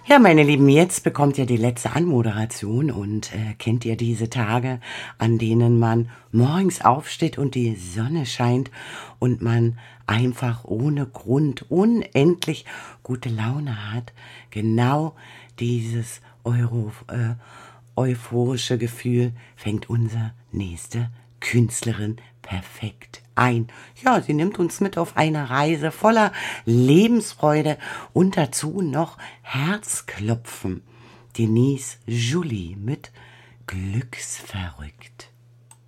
Ja, meine Lieben, jetzt bekommt ihr die letzte Anmoderation und kennt ihr diese Tage, an denen man morgens aufsteht und die Sonne scheint und man einfach ohne Grund unendlich gute Laune hat? Genau dieses euphorische Gefühl fängt unsere nächste Künstlerin perfekt ein. Ja, sie nimmt uns mit auf eine Reise voller Lebensfreude und dazu noch Herzklopfen. Denise Jolie mit Glücksverrückt.